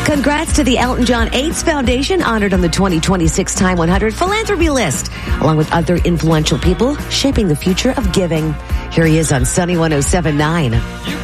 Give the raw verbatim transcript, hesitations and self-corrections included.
Congrats to the Elton John AIDS Foundation, honored on the twenty twenty-six Time one hundred philanthropy list, along with other influential people shaping the future of giving. Here he is on Sunny one oh seven point nine.